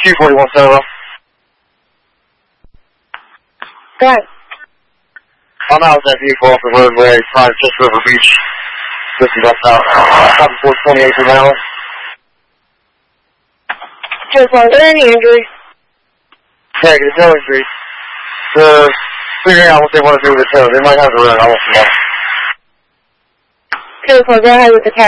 Q41 Solo. Go ahead. I'm out at that vehicle off the roadway, just River Beach. 50 bucks out. Top of 28 per hour. Just are there any injuries? Hey, there's no injuries. Figuring out what they want to do with the tow. They might have to run. I won't know. Just go ahead with the